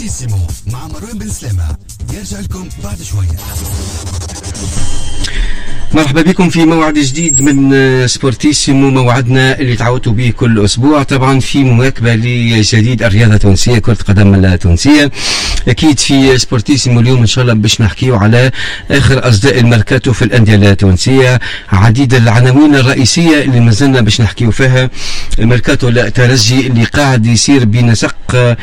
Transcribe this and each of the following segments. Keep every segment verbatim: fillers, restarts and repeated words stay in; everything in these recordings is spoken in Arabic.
سبورتيسيمو مع مروان بن سلامة يرجع لكم بعد شوية. مرحبا بكم في موعد جديد من سبورتيسيمو، موعدنا اللي تعودتوا به كل أسبوع، طبعا في مواكبة لجديد الرياضة التونسية، كرة القدم التونسية. أكيد في سبورتيسيمو اليوم إن شاء الله باش نحكيو على آخر أصداء الميركاتو في الأندية التونسية، عديد العناوين الرئيسية اللي مازلنا باش نحكيو فيها. الميركاتو الترجي اللي قاعد يسير بنسق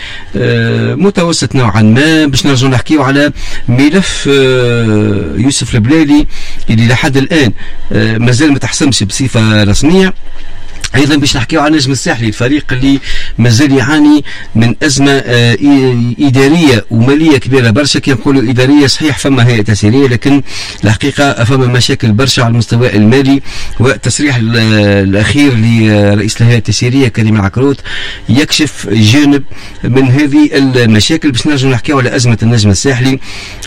متوسط نوعا ما، باش نرجعو نحكيو على ملف يوسف البلالي اللي لحد الآن مازال ما تحسمش بصفة رسمية. ايضا باش نحكيو على نجم الساحلي، الفريق اللي مازال يعاني من ازمه اداريه وماليه كبيره برشا. كي نقولوا اداريه صحيح فما هيئه تسييريه، لكن الحقيقه فما مشاكل برشا على المستوى المالي. والتصريح الاخير لرئيس الهيئه التسييريه كريم العكروت يكشف جانب من هذه المشاكل. باش نرجعوا نحكيو على ازمه النجم الساحلي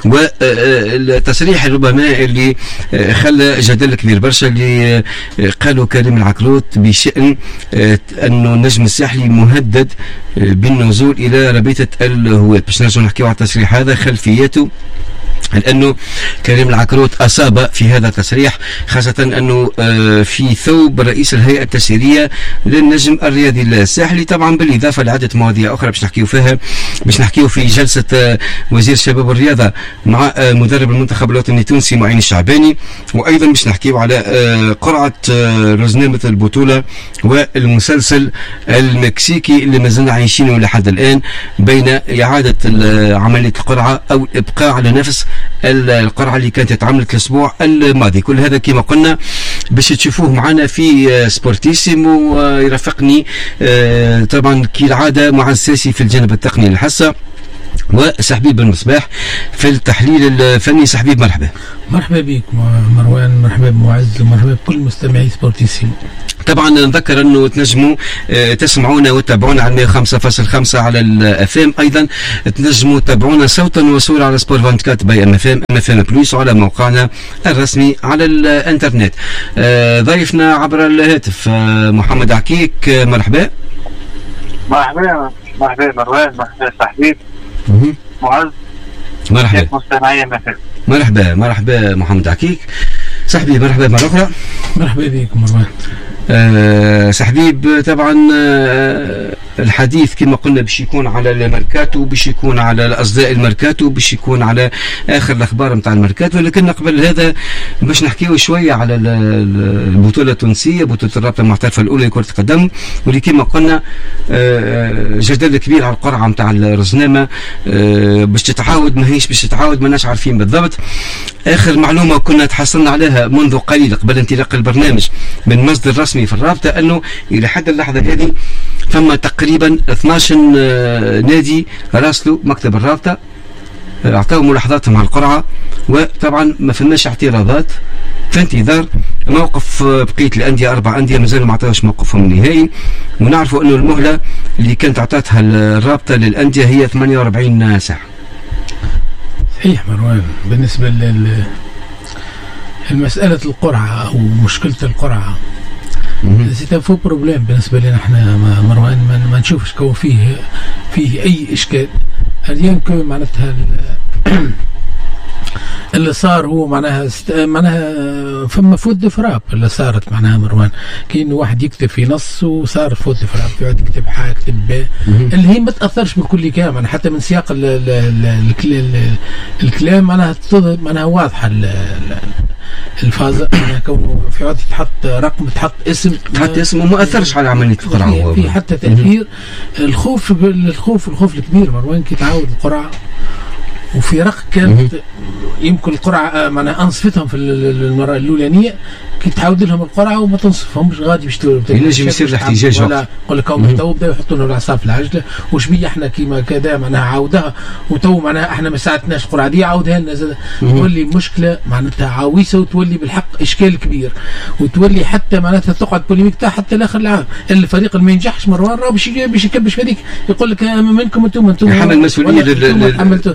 والتصريح ربما اللي خلى جدل كبير برشا اللي قالوا كريم العكروت بشأن أنه النجم الساحلي مهدد بالنزول إلى ربيعة الهواة. باش نرجعوا نحكيو على التصريح هذا خلفياته، لأنه كريم العكروت أصاب في هذا التصريح، خاصة أنه في ثوب رئيس الهيئة التسييرية للنجم الرياضي الساحلي، طبعا بالإضافة لعدة مواضيع أخرى باش نحكيو فيها. باش نحكيو في جلسة وزير الشباب والرياضة مع مدرب المنتخب الوطني التونسي معين الشعباني، وأيضا باش نحكيو على قرعة رزنامة البطولة والمسلسل المكسيكي اللي مازلنا عايشينه لحد الآن، بين إعادة عملية القرعة أو الإبقاء على نفس القرعة اللي كانت اتعملت الأسبوع الماضي. كل هذا كما قلنا باش تشوفوه معنا في سبورتيسيمو. يرافقني طبعا كالعادة معز الساسي في الجانب التقني الحصة، وسحبيب بن مصباح في التحليل الفني. سحبيب مرحبا. مرحبا بك مروان، مرحبا بمعز، ومرحبا بكل مستمعي سبورتيسيمو. طبعا نذكر انه تنجموا تسمعونا وتتابعونا على مية وخمسة فاصلة خمسة على الاف ام، ايضا تنجموا تتابعونا صوتا وصورة على سبور أربعة وعشرين باي ام اف ام ام اف ام بلس، وعلى موقعنا الرسمي على الانترنت. ضيفنا عبر الهاتف محمد عكيك، مرحبا. مرحبا مرحبا مروان، مرحبا صاحبي معز، مرحبا مستمعي ام اف ام. مرحبا مرحبا محمد عكيك. صاحبي مرحبا مرة أخرى. مرحبا بك مروان. أه صاحبي طبعا أه الحديث كما قلنا باش يكون على الميركاتو، باش يكون على الاصداء الميركاتو، باش يكون على اخر الاخبار نتاع الميركاتو. لكن قبل هذا باش نحكيو شويه على البطوله التونسيه، بطوله الرابطه المحترفه الاولى لكره القدم، واللي كما قلنا أه جدل كبير على القرعه نتاع الرزنامه. أه باش تتعاود ماهيش باش تتعاود، ماناش عارفين بالضبط. اخر معلومه كنا تحصلنا عليها منذ قليل قبل انطلاق البرنامج من مصدر رسمي في الرابطه، انه الى حد اللحظه هذه ثم تقريبا اثناش نادي راسلوا مكتب الرابطه، اعطاوا ملاحظاتهم على القرعه، وطبعا ما فماش اعتراضات، في انتظار موقف بقيه الانديه. اربع انديه مازالوا ما عطاوش موقفهم النهائي، ونعرفوا انه المهله اللي كانت عطاتها الرابطه للانديه هي ثمانية وأربعين ساعه. صحيح مروان. بالنسبه لل المساله القرعه او مشكله القرعه، سي فو بروبليم بالنسبه لنا احنا مروان، ما, ما نشوفش كون فيه فيه اي اشكال. اليوم كو معناتها اللي صار هو معناها است... معناها فما فوت دفراب اللي صارت معناها مروان، كأنه واحد يكتب في نص وصار فوت دفراب، يقعد يكتب حاجه يكتب ب اللي هي ما تاثرش بكل كلام، حتى من سياق ال ال ال ال الكلام معناها معناها واضحه الفازة، كونه في عادي تحط رقم، تحط اسم، تحط اسم وما اثرش على عمليه القرعه، في حتى تاثير. الخوف الخوف الخوف الكبير مروان كي تعاود القرعه، وفي رق كانت يمكن القرعه معناها انصفتهم في المره الاولانيه، كي تعاود لهم القرعه وما تنصفهمش غادي باش ينجم يصير الاحتجاج. ولا يقول لك هم تو بداو يحطوا لنا العصا في العجله، وش بيا احنا كيما كذا معناها عاودها، وتو معناها احنا ما ساعدناش القرعه دي عاودها لنا زاد، تولي مشكله معناتها عويصه، وتولي بالحق اشكال كبير، وتولي حتى معناتها تقعد بوليميك تاع حتى لاخر العام. الفريق اللي ما ينجحش مروان راه باش باش يكبش هذيك، يقول لك منكم انتم انتم يحمل المسؤوليه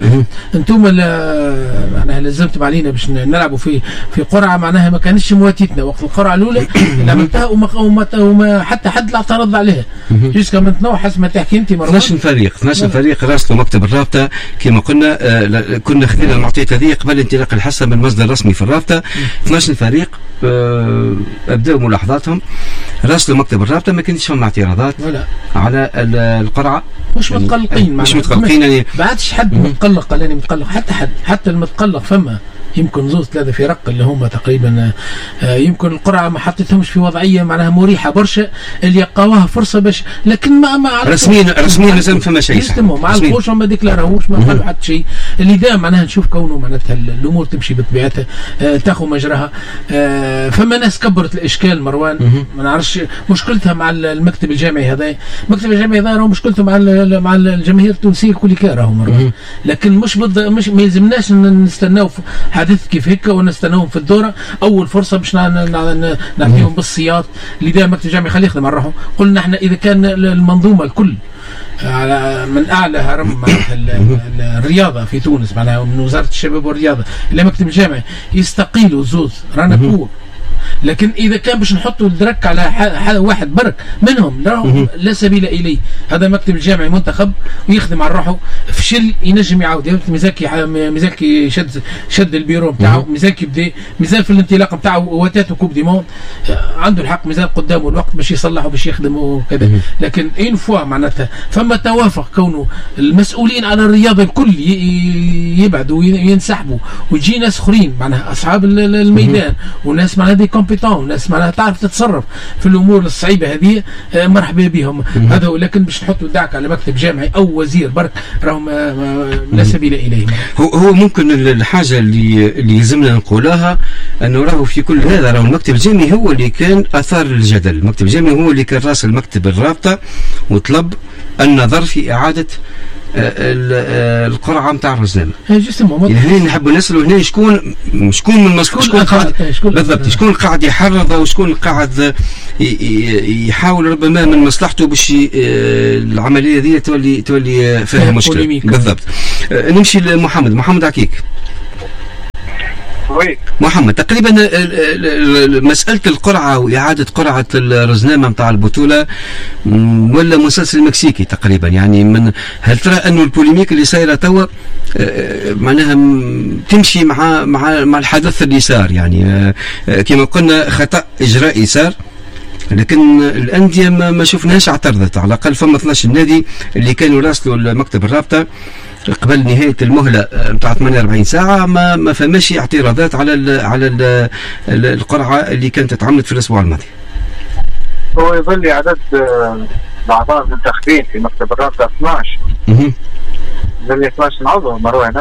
انتم معناها لزمتم علينا باش نلعبوا في في قرعه معناها ما كانتش مواتيتنا وقت القرعه الاولى لعبتها وما, وما, وما حتى حد لا اعترض عليها جوسكا من تنوع حسب ما تحكي انت مروان اثناش فريق اثناش فريق راسلوا مكتب الرابطه كما قلنا آه كنا خذينا المعطيات هذه قبل انطلاق الحصه من المصدر الرسمي في الرابطه اثناش فريق آه ابداوا ملاحظاتهم راسلوا مكتب الرابطه ما كانش فما اعتراضات ولا. على القرعه مش متقلقين مش متقلقين يعني بعدش حد متقلق قال لي متقلق حتى حد حتى المتقلق فما يمكن زوز ثلاثة فرق اللي هم تقريبا يمكن القرعة ما حطيتهمش في وضعية معناها مريحة برشا اللي يلقاوها فرصة باش لكن ما ما رسميا رسميا مازال فما شيء ما عرفوش ما ديكلاراوش ما قالوا حتى شيء اللي دا معناها نشوف كونه معناتها الأمور تمشي بطبيعتها آه تاخذ مجراها آه فما ناس كبرت الإشكال مروان ما نعرفش مشكلتها مع المكتب الجامعي هذا المكتب الجامعي هذا راهو مشكلته مع مع الجماهير التونسية الكل راهو مروان لكن مش بض... مش ما يلزمناش نستناو حدث كيف هيك ونستناهم في الدوره اول فرصه باش نعطيهم بالسياط اللي دائما المكتب الجامعي خليه يخدم على روحه قلنا احنا اذا كان المنظومه الكل على من اعلى هرم الرياضه في تونس معناها من وزاره الشباب والرياضه الى مكتب الجامعي يستقيلوا زوز رانا كور لكن اذا كان باش نحطوا الدرك على حدا واحد برك منهم لا سبيل اليه هذا مكتب الجامعي منتخب ويخدم على روحه فشل ينجم يعاود مزاكي مزاكي شد شد البيرو نتاعو مزاكي بدا مازال في الانطلاق نتاعو واتاتو كوب دي موند عنده الحق مازال قدامه الوقت باش يصلح وباش يخدم وكذا لكن اين فوا معناتها فما توافق كونه المسؤولين على الرياضه الكل يبعدوا وينسحبوا ويجي ناس اخرين معناها اصحاب الميدان وناس معناها دي كومبيتون ناس معناها تعرف تتصرف في الامور الصعيبه هذه مرحبا بهم هذا لكن باش نحطوا دعك على مكتب جامعي او وزير برك راهم لا سبيل اليه هو هو ممكن الحاجه اللي اللي يلزمنا نقولها انه راهو في كل هذا راهو المكتب الجامعي هو اللي كان اثار الجدل المكتب الجامعي هو اللي كان راس المكتب الرابطه وطلب النظر في اعاده القرعه نتاع الرزنامه. هنا نحبوا نسالوا هنا شكون شكون من المسؤول شكون قاعد بالضبط شكون قاعد يحرض وشكون قاعد يحاول ربما من مصلحته باش العمليه هذه تولي تولي فيها مشكله بالضبط. نمشي لمحمد محمد عكيك. محمد تقريبا مسألة القرعة وإعادة قرعة الرزنامة متاع البطولة ولا مسلسل مكسيكي تقريبا يعني من هل ترى أنه البوليميك اللي صايرة توا معناها تمشي مع مع مع الحدث اللي صار يعني كما قلنا خطأ إجرائي صار لكن الأندية ما, ما شفناهاش اعترضت على الأقل فما اثناش نادي اللي كانوا راسلوا المكتب الرابطة قبل نهاية المهلة نتاع ثمانية وأربعين ساعة ما ما فماش اعتراضات على ال على ال القرعة اللي كانت اتعملت في الأسبوع الماضي. هو يظل عدد الأعضاء المنتخبين في مكتب الرابطة اثناش. اها. يظل اثناش عضو مروان.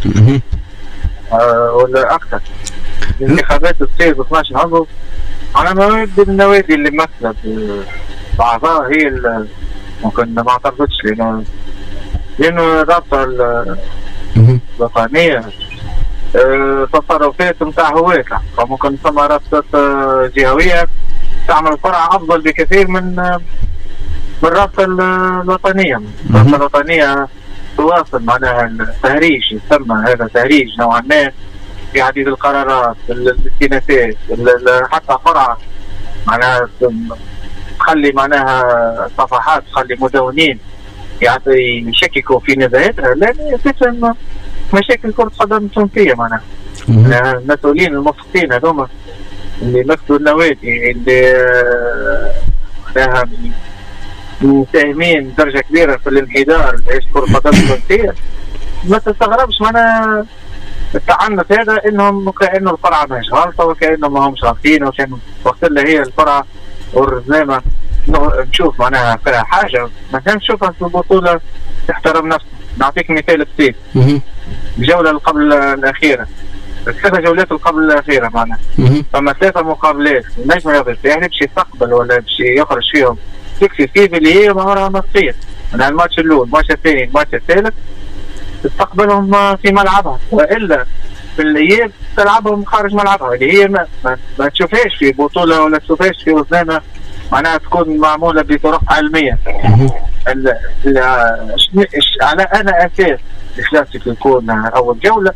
اها. ولا أكثر. الانتخابات تصير اثناش عضو على مواد النوادي اللي مثلت الأعضاء هي اللي ممكن ما اعترضتش لأنه لأنه الرابطة الوطنية تصرفات نتاع هواك فممكن ثم رابطة جهوية تعمل قرعة أفضل بكثير من من الرابطة الوطنية. الرابطة الوطنية تواصل معناها التهريج يسمى هذا تهريج نوعا ما في عديد القرارات الاستئنافات حتى قرعة معناها تخلي معناها صفحات تخلي مدونين يعني يشككوا في نزاهتها لأن اساسا مشاكل كرة قدم تونسية معناها المسؤولين الموفقين هذوما اللي مسكوا النوادي اللي معناها مساهمين درجة كبيرة في الانحدار لإيش كرة قدم تونسية ما تستغربش معناها التعنت هذا انهم كأنه القرعة ماهيش غلطة وكأنهم ما همش غلطين وكأنه وقت اللي هي القرعة والرزنامة نشوف معناها فيها حاجة ما كان نشوفها في البطولة تحترم نفسه. نعطيك مثال بسيط الجولة اللي قبل الأخيرة ثلاثة جولات قبل الأخيرة معناها فما ثلاثة مقابلات النجم الرياضي الساحلي باش يستقبل ولا باش يخرج فيهم تكسيسيف اللي هي ما عمرها ما تصير من الماتش الأول الماتش الثاني الماتش الثالث تستقبلهم في ملعبها وإلا في الإياب تلعبهم خارج ملعبها اللي هي ما, ما, ما تشوفهاش في بطولة ولا تشوفهاش في رزنامة معناها تكون معمولة بطرق علمية. ال ال على أنا أساس الكلاسيكو يكون اول جوله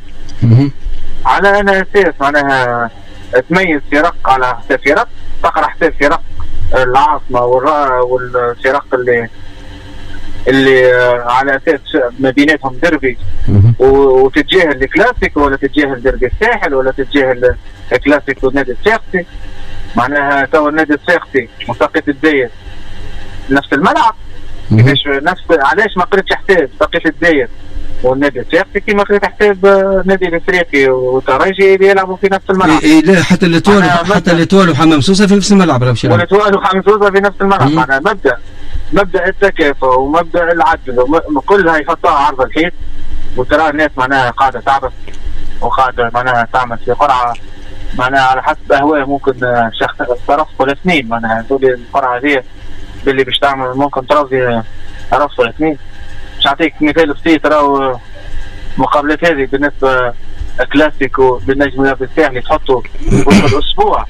على انا اساس معناها تميز فرق على حساب فرق، تقرا حساب فرق العاصمه والفرق اللي اللي على اساس ما بيناتهم دربي وتتجاهل الكلاسيكو ولا تتجاهل دربي الساحل ولا تتجاهل الكلاسيكو النادي الصفاقسي. معناها تو النادي الصفاقسي وساقية الداير نفس الملعب، كيفاش نفس علاش ما قريتش حساب ساقية الداير والنادي الصفاقسي كيما قريت حساب النادي الافريقي والترجي اللي يلعبوا في نفس الملعب. إيه لا حتى الاتوال حتى الاتوال وحمام سوسه في نفس الملعب راه ماشي والاتوال وحمام سوسه في نفس الملعب. معناها مبدا مبدا التكافؤ ومبدا العدل كلها يحطوها عرض الحيط، وترى الناس معناها قاعده تعبث وقاعده معناها تعمل في قرعه معناها على حسب اهواء ممكن شخص طرف ولا اثنين. معناها تقول القرعه هذه باللي باش تعمل ممكن ترضي طرف ولا اثنين. باش نعطيك مثال بسيط، راهو المقابلات هذه بالنسبه كلاسيكو بالنجم الرياضي الساحلي تحطوا وسط الاسبوع،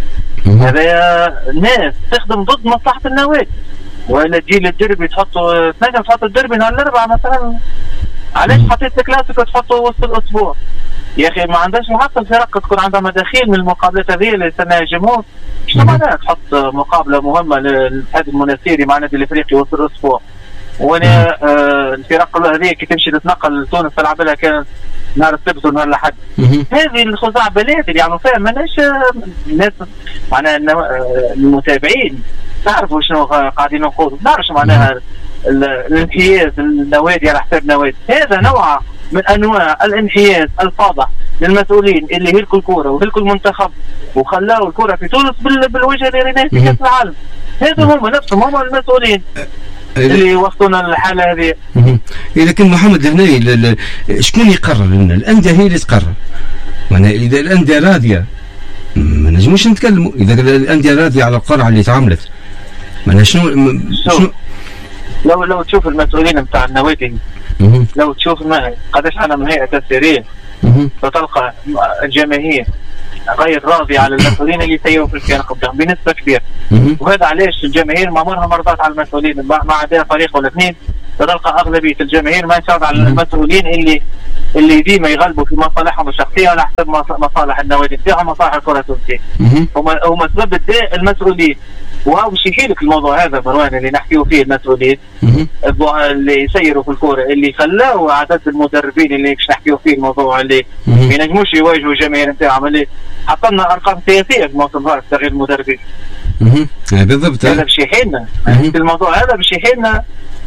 هذا ناس تخدم ضد مصلحه النوادي، ولا جيل الدربي تحطوا تنجم تحط الدربي نهار الاربعاء مثلا، علاش حطيت الكلاسيكو تحطوا وسط الاسبوع؟ يا اخي ما عندهاش الحق الفرق تكون عندها مداخيل من المقابلات هذه اللي يستناها الجمهور. شنو معناها تحط مقابله مهمه للاتحاد المنافسي مع النادي الافريقي وسط الاسبوع؟ وانا آه الفرق هذه كي تمشي تتنقل لتونس تلعب لها كان نهار السبت ونهار الاحد. هذه الخزعبلات اللي يعملوا فيها ماناش الناس معناها المتابعين نعرفوا شنو قاعدين نقولوا، نعرفش معناها الانحياز النوادي على حساب نوادي. هذا نوع من انواع الانحياز الفاضح للمسؤولين اللي هلكوا الكوره وهلكوا المنتخب وخلاوا الكوره في تونس بالوجه اللي ريناه في كاس العالم. هذا هم نفسهم هم المسؤولين اللي وصلونا للحاله هذه. لكن محمد هنا شكون يقرر لنا؟ الانديه هي اللي تقرر. معناها اذا الانديه راضيه ما نجموش نتكلموا، اذا الانديه راضيه على القرعه اللي تعملت معناها شنو شنو لو لو تشوف المسؤولين نتاع النوادي لو تشوف ما قداش انا من هيئه تسييريه فتلقى الجماهير غير راضيه على المسؤولين اللي يسيروا في الفرق بتاعهم بنسبه كبيره. وهذا علاش الجماهير ما عمرها ما رضات على المسؤولين، ما عندها فريق ولا اثنين فتلقى اغلبيه الجماهير ما يساعد على المسؤولين اللي اللي ديما يغلبوا في مصالحهم الشخصيه على حسب مصالح النوادي نتاعهم مصالح الكره التونسيه. هما هما سبب الداء المسؤولين. وهو باش يحيلك الموضوع هذا مروان اللي نحكيو فيه المسؤولين اللي يسيروا في الكوره اللي خلاوا عدد المدربين اللي باش نحكيو فيه الموضوع اللي ما ينجموش يواجهوا الجماهير نتاعهم اللي حط لنا ارقام سياسيه في الموسم هذا تغيير المدربين. اها بالضبط. هذا باش يحيلنا الموضوع هذا باش يحيلنا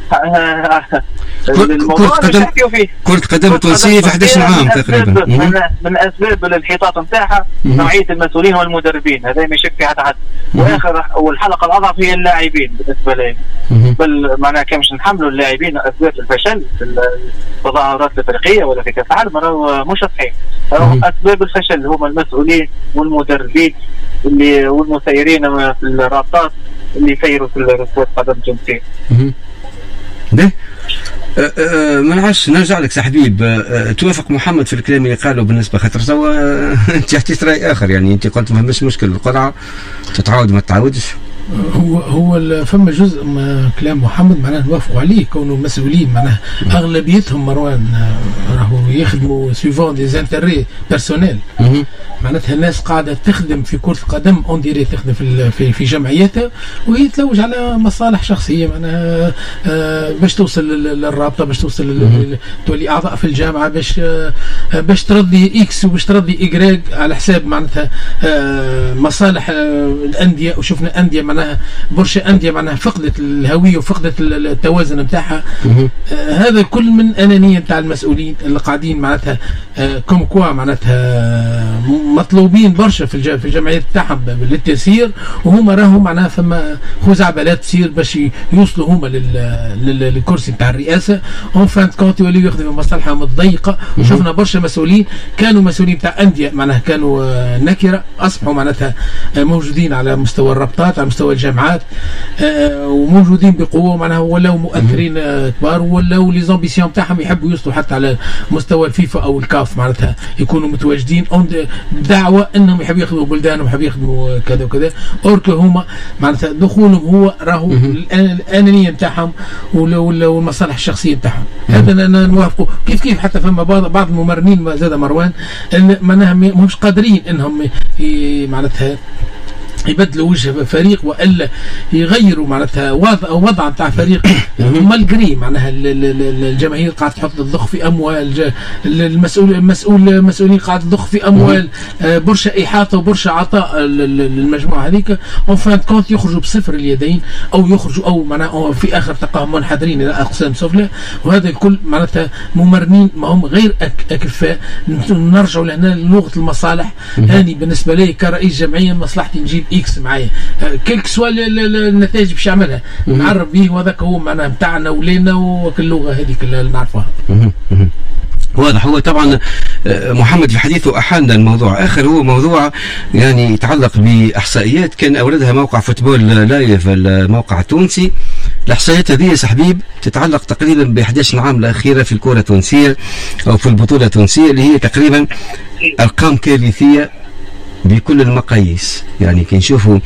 الموضوع اللي نحكيو فيه كرة قدم تونسية في أحد عشر عام تقريبا. من اسباب الانحطاط نتاعها نوعية المسؤولين والمدربين، هذا ما يشك في حتى حد. واخر والحلقة الأضعف هي اللاعبين بالنسبة لي. بل معناها كان مش نحملوا اللاعبين اسباب الفشل في التظاهرات الافريقية ولا في كأس العالم، راهو مش صحيح. اسباب الفشل هم المسؤولين والمدربين اللي والمسيرين في الرابطات اللي يسيروا في كرة القدم التونسية. ده أه أه ما نعرفش نرجع لك حبيب. أه توافق محمد في الكلام اللي قاله بالنسبه خاطر سوا انت حكيت راي اخر، يعني انت قلت ما فماش مشكل القرعه تتعاود ما تتعاودش. هو هو فما جزء من كلام محمد معناه نوافقوا عليه كونه مسؤولين معناه اغلبيتهم مروان راهو يخدموا سيفون دي زانتيري بيرسونيل، معناتها الناس قاعده تخدم في كره القدم اون ديري تخدم في في, في جمعياتها وهي تلوج على مصالح شخصيه معناها باش توصل للرابطه باش توصل تولي اعضاء في الجامعه باش باش ترضي اكس وباش ترضي ايغريك على حساب معناتها مصالح الانديه. وشفنا انديه معناها برشا انديه معناها فقدت الهويه وفقدت التوازن نتاعها. هذا كل من انانيه نتاع المسؤولين اللي قاعدين معناتها كوم كوا معناتها مطلوبين برشا في في الجمعيات تاعهم للتسيير، وهما راهم معناها فما خزعبلات تصير باش يوصلوا هما للكرسي نتاع الرئاسه اون فان كونت يوليو يخدموا مصالحهم الضيقه. وشفنا برشا مسؤولين كانوا مسؤولين تاع انديه معناها كانوا نكره اصبحوا معناتها موجودين على مستوى الرابطات على مستوى مستوى الجامعات آه وموجودين بقوه معناها، ولو مؤثرين آه كبار، ولو لي زامبيسيون تاعهم يحبوا يوصلوا حتى على مستوى الفيفا او الكاف معناتها يكونوا متواجدين دعوه انهم يحبوا يخدموا بلدانهم، يحبوا يخدموا كذا وكذا. اورك هما معناتها دخولهم هو راهو الانانيه نتاعهم والمصالح الشخصيه نتاعهم. هذا انا نوافقه. كيف كيف حتى فما بعض بعض الممرنين زاد مروان معناها مش قادرين انهم معناتها يبدلوا وجه فريق والا يغيروا معناتها وضع وضع نتاع فريق مالجري معناها الجماهير قاعد تحط الضخ في اموال، المسؤول المسؤول المسؤولين قاعد تضخ في اموال، برشا احاطه وبرشا عطاء للمجموعه هذيك، اون فان كونت يخرجوا بصفر اليدين او يخرجوا او معناها في اخر تلقاهم منحدرين الى اقسام سفلى. وهذا الكل معناتها ممرنين ما هم غير اكفاء. نرجعوا لهنا لغه المصالح. اني بالنسبه لي كرئيس جمعيه مصلحتي نجيب اكس معايا كيلك سوا النتائج باش يعملها نعرف به، وهذاك هو معناها نتاعنا ولينا وكل اللغه هذيك اللي نعرفها. واضح. هو طبعا محمد في حديثه أحالنا الموضوع آخر، هو موضوع يعني يتعلق بإحصائيات كان أوردها موقع فوتبول لايف الموقع التونسي. الإحصائيات هذه يا صاحبي تتعلق تقريبا ب إحدى عشر عام الأخيرة في الكرة التونسية أو في البطولة التونسية، اللي هي تقريبا أرقام كارثية بكل المقاييس. يعني كي نشوفوا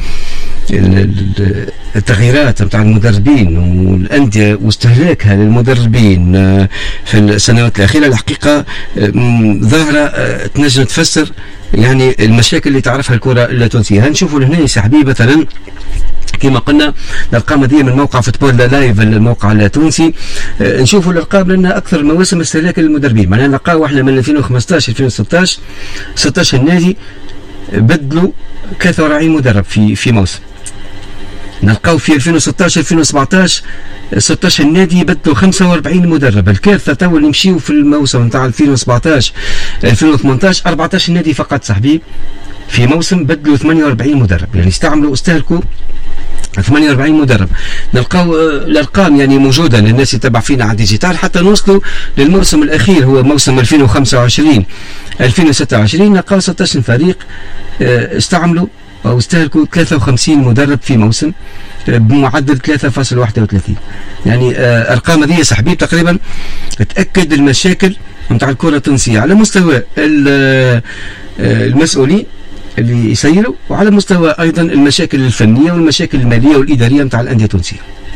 التغييرات بتاع المدربين والأندية واستهلاكها للمدربين في السنوات الأخيرة، الحقيقة ظاهرة تنجم تفسر يعني المشاكل اللي تعرفها الكرة التونسية. هنشوفوا هنا يا صاحبي مثلا كما قلنا الارقام هذه من موقع فوتبول لايف الموقع التونسي. نشوفوا الارقام لانها اكثر مواسم استهلاكا للمدربين. معناها نلقاو احنا من ألفين وخمسطاش ألفين وستطاش ستطاش النادي بدلوا ثلاثة وأربعين مدرب في في موسم. نلقاو في ألفين وستطاش ألفين وسبعطاش ستطاش النادي بدلوا خمسة وأربعين مدرب. الكارثه تو اللي مشيوا في الموسم نتاع ألفين وسبعطاش ألفين وثمنطاش أربعطاش النادي فقط صاحبي في موسم بدلوا ثمانية وأربعين مدرب، يعني استعملوا استهلكوا ثمانية وأربعين مدرب. نلقاو الارقام يعني موجوده للناس يتابع فينا على ديجيتال حتى نوصلوا للموسم الاخير هو موسم ألفين وخمسة وعشرين ألفين وستة وعشرين. نلقاو ستطاش فريق استعملوا او استهلكوا ثلاثة وخمسين مدرب في موسم بمعدل ثلاثة فاصلة واحد وثلاثين. يعني ارقام هذه صاحبي تقريبا تاكد المشاكل نتاع الكره التونسيه على مستوى المسؤولين اللي يسيروا وعلى مستوى ايضا المشاكل الفنيه والمشاكل الماليه والاداريه نتاع الانديه التونسيه.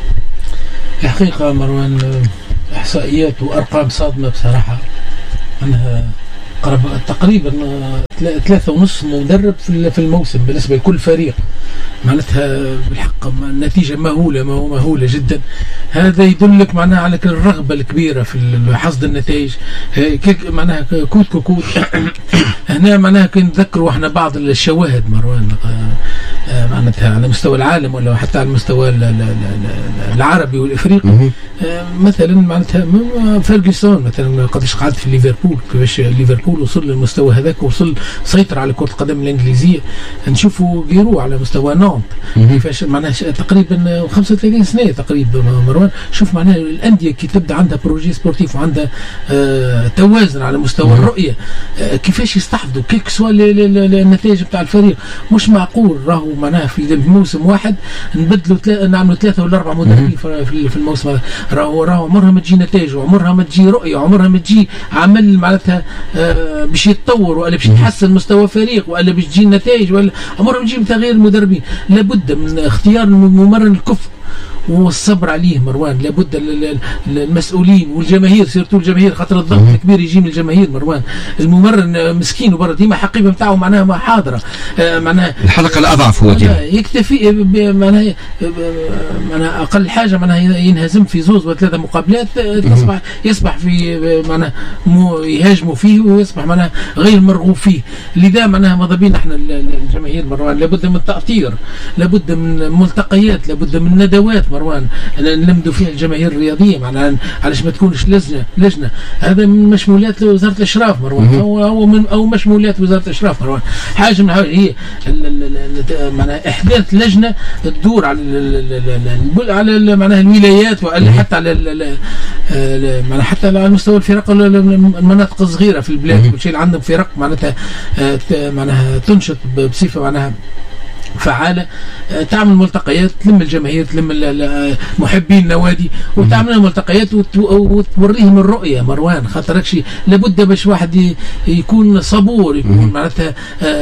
الحقيقه مروان احصائيات وارقام صادمه بصراحه. انها تقريبا ثلاثة ونص مدرب في الموسم بالنسبة لكل فريق، معناتها بالحق النتيجة مهولة مهولة جدا. هذا يدلك معناها على الرغبة الكبيرة في حصد النتائج. معناها كود كود هنا معناها كنذكروا احنا بعض الشواهد مروان معناتها على مستوى العالم ولا حتى على المستوى العربي والافريقي. مثلا معناتها فيرجسون مثلا قديش قعد في ليفربول، كيفاش ليفربول وصل للمستوى هذاك وصل سيطر على كرة القدم الإنجليزية. نشوفوا جيرو على مستوى نانت كيفاش معناها تقريبا خمسة وثلاثين سنة تقريبا مروان. شوف معناها الأندية كي تبدأ عندها بروجي سبورتيف وعندها آه توازن على مستوى الرؤية آه كيفاش يستحفظوا كيك سوا النتائج بتاع الفريق. مش معقول راهو معناها في موسم واحد نبدلوا تلا... نعملوا ثلاثة ولا أربعة مدربين في الموسم. راهو راهو عمرها ما تجي نتائج وعمرها ما تجي رؤية وعمرها ما تجي عمل معناتها آه باش يتطور ولا باش يتحسن مستوى فريق ولا باش تجي النتائج ولا عمرها ما تجي تغيير المدربين. لابد من اختيار الممرن الكفء والصبر عليه مروان. لابد المسؤولين والجماهير سيرتو الجماهير خاطر الضغط الكبير يجي من الجماهير مروان. الممرن مسكين وبرا ديما حقيبه نتاعو معناها ما حاضره آه معناها الحلقه الاضعف هو ديما يكتفي معناها معناها اقل حاجه معناها ينهزم في زوز وثلاثه مقابلات تصبح يصبح في معناها يهاجموا فيه ويصبح معناها غير مرغوب فيه. لذا معناها ماذا بينا احنا الجماهير مروان لابد من تأطير، لابد من ملتقيات، لابد من ندوات مروان نلمدوا فيها الجماهير الرياضيه معناها علاش ما تكونش لجنه لجنه. هذا من مشمولات وزاره الاشراف مروان او او من او مشمولات وزاره الاشراف مروان. حاجه من هي معناها احداث لجنه تدور على على معناها الولايات وحتى على معناها حتى على مستوى الفرق المناطق الصغيره في البلاد. كل شيء عندهم فرق معناتها معناها تنشط بصفه معناها فعالة، تعمل ملتقيات تلم الجماهير، تلم محبين النوادي، وتعمل ملتقيات وتوريهم الرؤية مروان. خاطرك شيء لابد باش واحد يكون صبور، يكون معناتها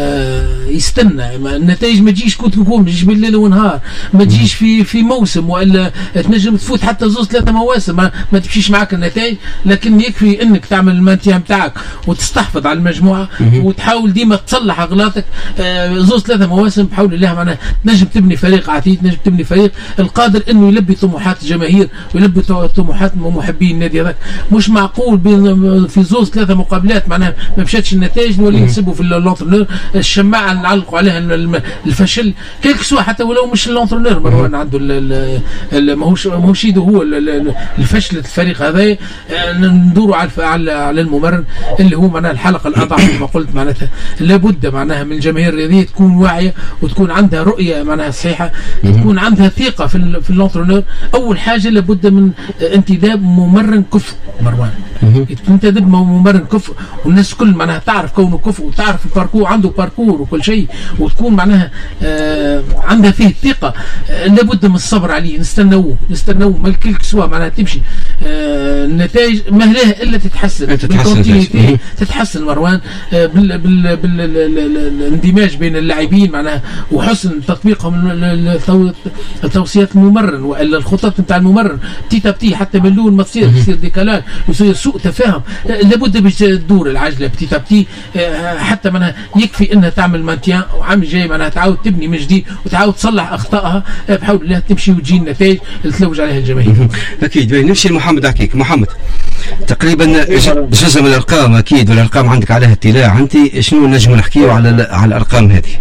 يستنى النتائج ما تجيش كنت تكون، ما تجيش بالليل ونهار، ما تجيش في في موسم، والا تنجم تفوت حتى زوز ثلاثة مواسم ما, ما تمشيش معك النتائج. لكن يكفي انك تعمل المانتيا نتاعك وتستحفظ على المجموعة وتحاول ديما تصلح اغلاطك. زوز ثلاثة مواسم بحول الله معناها تنجم تبني فريق عتيد، تنجم تبني فريق القادر انه يلبي طموحات الجماهير ويلبي طموحات محبين النادي هذاك. مش معقول بين في زوز ثلاثة مقابلات معناها ما مشاتش النتائج نولي نسبوا في اللونترونور، الشماعة نعلقوا عليها الفشل كيك سوا، حتى ولو مش اللونترونور مروان عنده ماهوش ماهوش يده هو الفشل الفريق هذا. ندوروا على على الممرن اللي هو معناها الحلقة الأضعف كما قلت. معناتها لابد معناها من الجماهير الرياضية تكون واعية وتكون عندها رؤية معناها صحيحة، تكون عندها ثقة في في اللونترونور. أول حاجة لابد من انتداب ممرن كفء مروان، تنتدب ممرن كفء والناس كل معناها تعرف كونه كفء وتعرف الباركور عنده باركور وكل شيء، وتكون معناها آه عندها فيه ثقة. آه لابد من الصبر عليه، نستنوه نستنوه ما الكل سوا معناها تمشي. آه النتائج ما لها الا تتحسن، تتحسن تتحسن مروان. آه بال بال بالاندماج بين اللاعبين معناها وحسن تطبيقهم التوصيات الممرن والا الخطط نتاع الممرن بتيتا بتي حتى من الاول ما تصير تصير ديكالاج ويصير سوء تفاهم. لابد باش تدور العجله بتيتا بتي حتى معناها يكفي انها تعمل مانتيان وعام جاي معناها تعاود تبني من جديد وتعاود تصلح اخطائها بحول الله تمشي وتجي النتائج اللي تلوج عليها الجماهير. اكيد. نمشي لمحمد عكيك. محمد تقريبا جزء من الارقام اكيد والارقام عندك عليها اطلاع، انت شنو نجم نحكيو على على الارقام هذه؟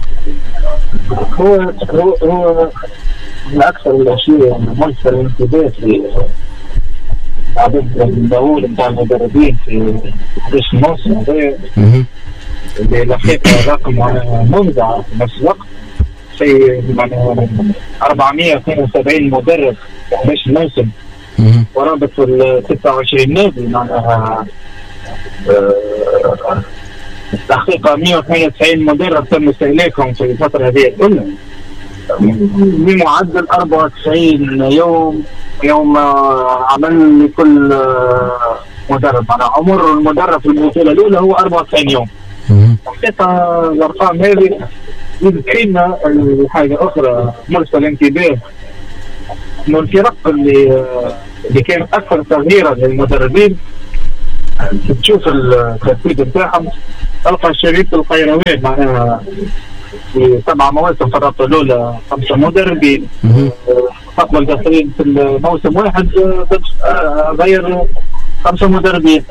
هو هو هو من اكثر الاشياء ملفت الانتباه في عدد المهول نتاع المدربين في حداش موسم هذا اللي الحقيقه رقم مفزع في نفس الوقت. في معناها أربعمائة واثنين وسبعين مدرب في حداش موسم ورابط ال ستة وعشرين نادي. معناها الحقيقه مائة وثمانية وتسعين مدرب تم استهلاكهم في الفتره هذه كلها بمعدل أربعة وتسعين يوم يوم عمل لكل مدرب. معناها عمر المدرب في البطوله الاولى هو أربعة وتسعين يوم. حقيقه الارقام هذه يذكرنا حاجه اخرى ملفته الانتباه، انه الفرق اللي اللي كان اكثر تغييرا للمدربين تشوف الترتيب بتاعهم تلقى شريط القيروان معناها في سبع مواسم في الرابطه الاولى خمسه مدربين. قبل داخلين في الموسم واحد غير خمسه مدربين.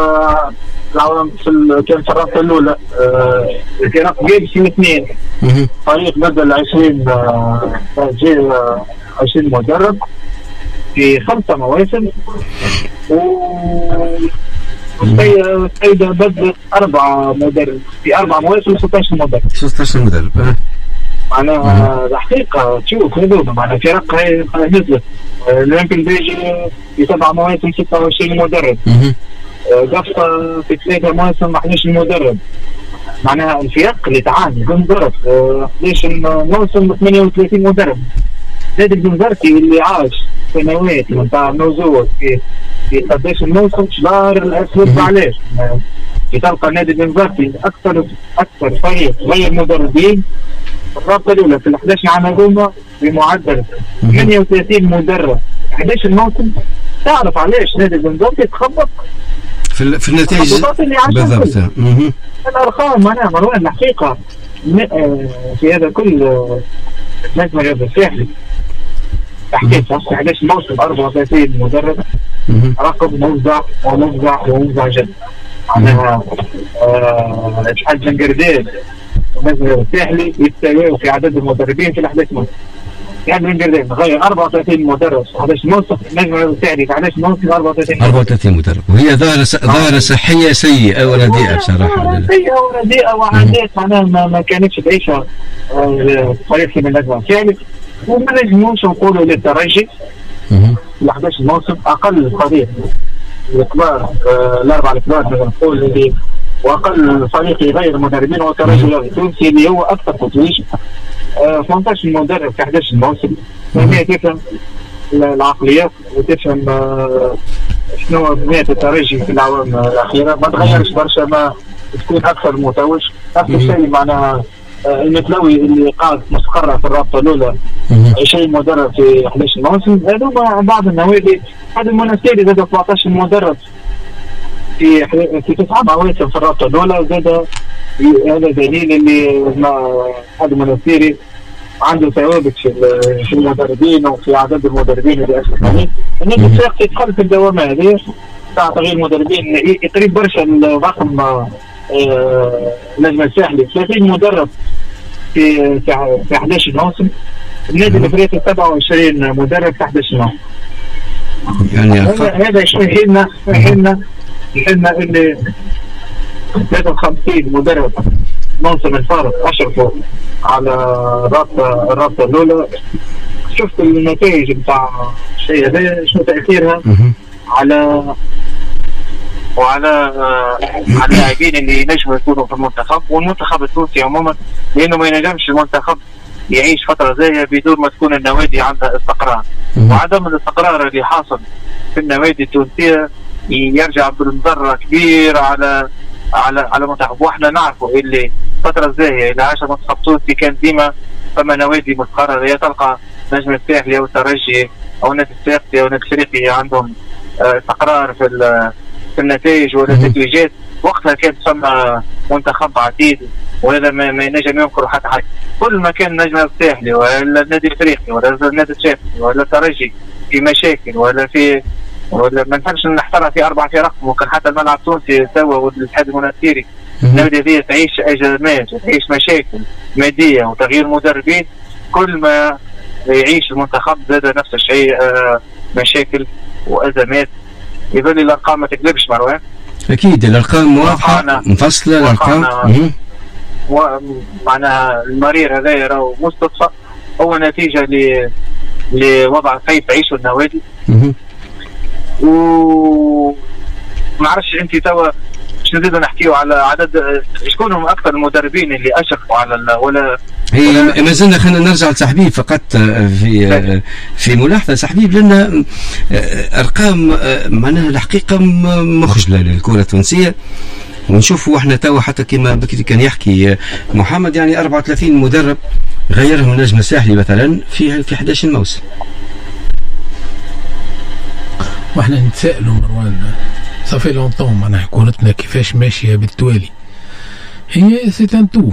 في كان في الرابطه الاولى الفرق جايب اثنين فريق بدل عشرين جاي عشرين مدرب في خمسه مواسم. و السيدة بدأت أربعة مدرب في أربع مواسم ستة عشر مدرب. ستة عشر مدرب. معناها الحقيقة تشوف هذول معناها فرق هاي نزلت. الأولمبيك بيجي في سبع مواسم ستة وعشرين مدرب. قفصة في ثلاثة مواسم احد عشر مدرب. معناها الفرق اللي تعاني بنظرف احد عشر موسم ثمانية وثلاثين مدرب. نادي بنظرتي اللي عاش سنوات نتاع نزول في في قداش الموسم شبار الاسود. معليش تلقى نادي بنظرتي اكثر اكثر فريق غير مدربين الرابطه الاولى في احد عشر عام هذوما بمعدل ثمانية وثلاثين مدرب احد عشر موسم. تعرف علاش نادي بنظرتي تخبط في في النتائج بالضبط. الارقام معناها مروان الحقيقه في هذا كل نجم الرياضي الساحلي تحكي في احد عشر موسم أربعة وثلاثين مدرب. رقم مفزع ومفزع ومفزع جدا. معناها اتحاد بنقرداش والنجم الرياضي الساحلي يتساووا في عدد المدربين في الأحداث موسم. يعني بنقرداش غير أربعة وثلاثين مدرب في أحد عشر موسم، النجم الرياضي الساحلي في أحد عشر موسم أربعة وثلاثين أربعة وثلاثين مدرب. وهي ظاهرة ظاهرة صحية سيئة ورديئة بصراحة. سيئة ورديئة وعادات معناها ما, ما كانتش تعيشها فريق من النجم الساحلي. وما نجموش نقولوا للترجي ال أحد عشر موسم اقل فريق الكبار الاربعه الكبار نقول اللي واقل فريق يغير مدربين هو الترجي التونسي اللي هو اكثر تتويج ثمانية عشر مدرب في أحد عشر موسم، فهي تفهم العقليات وتفهم شنو بنية الترجي في الأعوام الأخيرة. ما تغيرش برشا، ما تكون أكثر متوج. نفس الشيء معناها المتلوي اللي قاعد مستقرة في الرابطة الأولى عشرين مدرب في أحد عشر موسم. هذوما بعض النوادي. هذا المنستيري زاد سبعة عشر مدرب في في تسعة مواسم في الرابطة الأولى. زاد هذا دليل اللي هذا المنستيري عنده ثوابت في في المدربين وفي عدد المدربين اللي أشرفوا. النادي الصفاقسي يدخل في الدوامة هذه تاع تغيير المدربين، يقرب برشا الرقم نجم الساحلي ثلاثين مدرب في في أحد عشر موسم. النادي الافريقي سبعة وعشرين مدرب في أحد عشر موسم. يعني هذا شيء لنا لنا لنا اللي ثلاثة وخمسين مدرب موسم الفارق اشرفوا على الرابطه الرابطه الاولى. شفت النتائج بتاع الشيء هذا شنو تاثيرها على وعلى على اللاعبين اللي ينجموا يكونوا في المنتخب والمنتخب التونسي عموما، لانه ما ينجمش المنتخب يعيش فتره زي بدون ما تكون النوادي عندها استقرار. وعدم الاستقرار اللي حاصل في النوادي التونسيه يرجع بالمضره كبيره على على على المنتخب. واحنا نعرفوا اللي الفتره الزاهيه اللي عاشها المنتخب التونسي كان ديما فما نوادي مستقره، هي تلقى نجم الساحلي او الترجي او النادي الصفاقسي او النادي الافريقي عندهم استقرار في في النتائج والتتويجات. وقتها كان ثم منتخب عديد وهذا ما ينجم ينكر حتى حاجه. كل ما كان نجم الساحلي ولا النادي الافريقي ولا النادي الصفاقسي ولا الترجي في مشاكل ولا في ولا ما نحبش نحترها في اربع فرق، ممكن حتى الملعب التونسي سوا والاتحاد المنستيري النوادي هذه تعيش ازمات وتعيش مشاكل ماديه وتغيير مدربين. كل ما يعيش المنتخب زاد نفس الشيء مشاكل وازمات. يظل الارقام ما تكذبش مروان. اكيد الارقام واضحه مفصله الارقام. معناها المرير هذا راهو مستوصف هو نتيجه ل لوضع كيف تعيشوا النوادي. و ما عرفش انت توا باش نزيدوا نحكيوا على عدد شكون هم اكثر المدربين اللي اشرفوا على ال... ولا هي ما زلنا. خلينا نرجع لسحبيب فقط في في ملاحظه سحبيب، لان ارقام معناها الحقيقه مخجله للكره التونسيه. ونشوفوا احنا توا حتى كما بكري كان يحكي محمد، يعني أربعة وثلاثين مدرب غيرهم النجم الساحلي مثلا في في أحد عشر موسم. واحنا نتسائلوا مروان صافي لونطون معناها كورتنا كيفاش ماشيه بالتوالي. هي سيتان تو